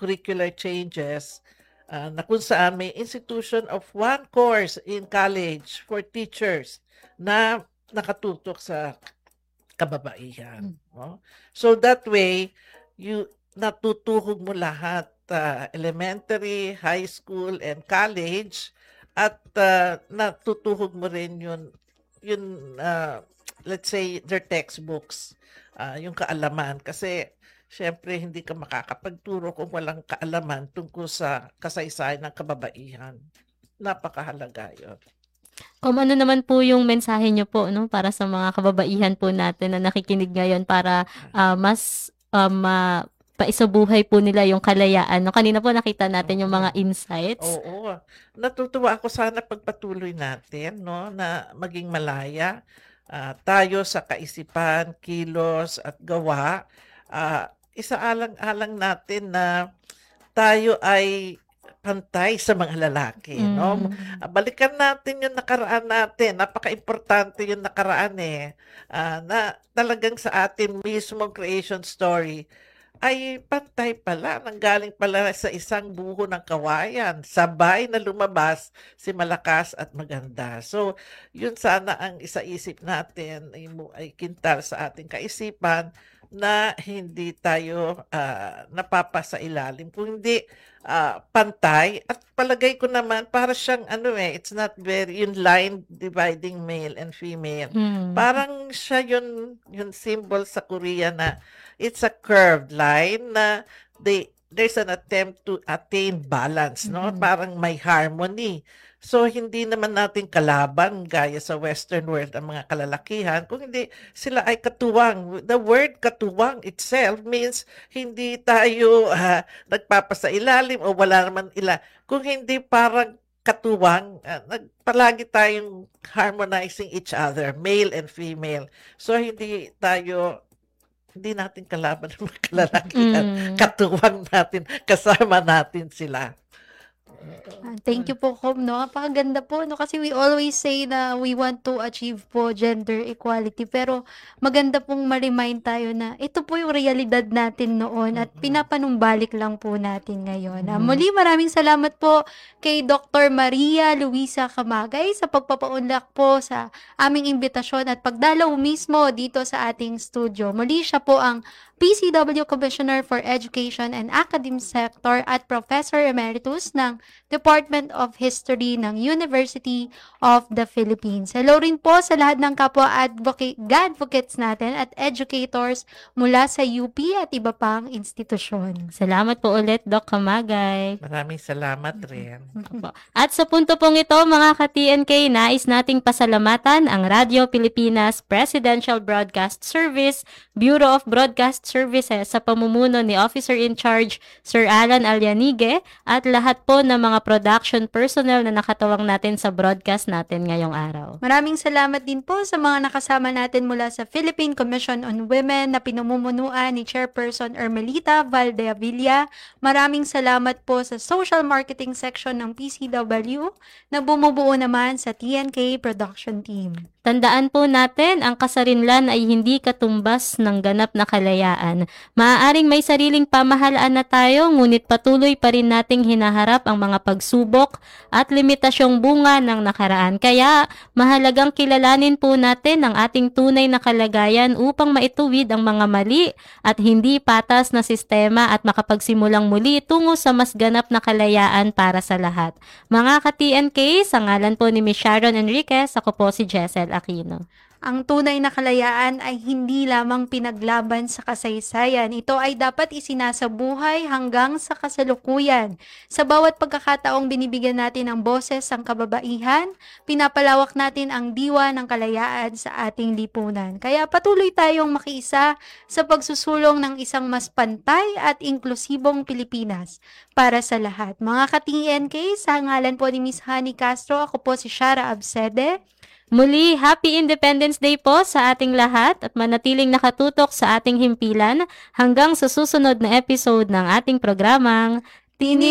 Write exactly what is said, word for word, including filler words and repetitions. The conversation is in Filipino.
curricular changes uh, na kung saan may institution of one course in college for teachers na nakatutok sa kababaihan. No? So that way, you natutuhog mo lahat, uh, elementary, high school, and college, at uh, natutuhog mo rin yun, yun uh, let's say, their textbooks, uh, yung kaalaman. Kasi, syempre, hindi ka makakapagturo kung walang kaalaman tungkol sa kasaysayan ng kababaihan. Napakahalaga yun. Kung ano naman po yung mensahe niyo po, no, para sa mga kababaihan po natin na nakikinig ngayon para uh, mas um, uh, paisabuhay po nila yung kalayaan. No, kanina po nakita natin yung mga insights. Oo. Natutuwa ako, sana pagpatuloy natin, no, na maging malaya. Uh, tayo sa kaisipan, kilos at gawa, uh, isaalang-alang natin na tayo ay pantay sa mga lalaki, mm. no? Uh, balikan natin yung nakaraan natin. Napaka-importante yung nakaraan eh. Uh, na talagang sa atin mismong creation story ay pantay pala, nanggaling pala sa isang buho ng kawayan, sabay na lumabas si malakas at maganda. So, yun sana ang isaisip natin, ay, ay kintal sa ating kaisipan, na hindi tayo uh, napapasa ilalim. Kung hindi uh, pantay, at palagay ko naman, para siyang ano eh, it's not very, yung line dividing male and female. Mm. Parang siya yun, yung symbol sa Korea na it's a curved line na they, there's an attempt to attain balance, no? Mm-hmm. Parang may harmony. So, hindi naman natin kalaban gaya sa Western world ang mga kalalakihan, kung hindi sila ay katuwang. The word katuwang itself means hindi tayo uh, nagpapasailalim o wala naman ila. Kung hindi parang katuwang, uh, nagpalagi tayong harmonizing each other, male and female. So, hindi tayo hindi natin kalaban ng mga kalalakihan. Mm. Katuwang natin, kasama natin sila. Uh, thank you po, Kom, no? Napakaganda po, no? Kasi we always say na we want to achieve po gender equality, pero maganda pong ma-remind tayo na ito po yung realidad natin noon at pinapanumbalik lang po natin ngayon. Uh, muli, maraming salamat po kay Doctor Maria Luisa Camagay sa pagpapaunlak po sa aming imbitasyon at pagdalaw mismo dito sa ating studio. Muli, siya po ang P C W Commissioner for Education and Academic Sector at Professor Emeritus ng Department of History ng University of the Philippines. Hello rin po sa lahat ng kapwa advocate, advocates natin at educators mula sa U P at iba pang institusyon. Salamat po ulit, Doc Camagay. Maraming salamat rin. At sa punto pong ito, mga ka-T N K, nais nating pasalamatan ang Radio Pilipinas Presidential Broadcast Service, Bureau of Broadcast Services sa pamumuno ni Officer in Charge Sir Alan Alianige at lahat po ng mga production personnel na nakatawang natin sa broadcast natin ngayong araw. Maraming salamat din po sa mga nakasama natin mula sa Philippine Commission on Women na pinamumunuan ni Chairperson Ermelita Valdeavilla. Maraming salamat po sa Social Marketing Section ng P C W na bumubuo naman sa T N K Production Team. Tandaan po natin, ang kasarinlan ay hindi katumbas ng ganap na kalayaan. Maaaring may sariling pamahalaan na tayo, ngunit patuloy pa rin nating hinaharap ang mga pagsubok at limitasyong bunga ng nakaraan. Kaya, mahalagang kilalanin po natin ang ating tunay na kalagayan upang maituwid ang mga mali at hindi patas na sistema at makapagsimulang muli tungo sa mas ganap na kalayaan para sa lahat. Mga ka-T N K, sa ngalan po ni Miz Sharon Enriquez, ako po si Jessel Aquino. Ang tunay na kalayaan ay hindi lamang pinaglaban sa kasaysayan. Ito ay dapat isinasabuhay hanggang sa kasalukuyan. Sa bawat pagkakataong binibigyan natin ng boses ang kababaihan, pinapalawak natin ang diwa ng kalayaan sa ating lipunan. Kaya patuloy tayong makiisa sa pagsusulong ng isang mas pantay at inklusibong Pilipinas para sa lahat. Mga ka-T N K, sa ngalan po ni Miz Honey Castro, ako po si Shara Absede. Muli, Happy Independence Day po sa ating lahat at manatiling nakatutok sa ating himpilan hanggang sa susunod na episode ng ating programang Tinig